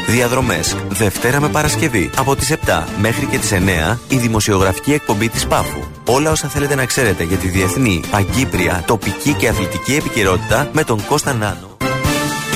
Διαδρομές, Δευτέρα με Παρασκευή. Από τις 7 μέχρι και τις 9 η δημοσιογραφική εκπομπή της Πάφου. Όλα όσα θέλετε να ξέρετε για τη διεθνή, παγκύπρια, τοπική και αθλητική επικαιρότητα με τον Κώστα Νάνο.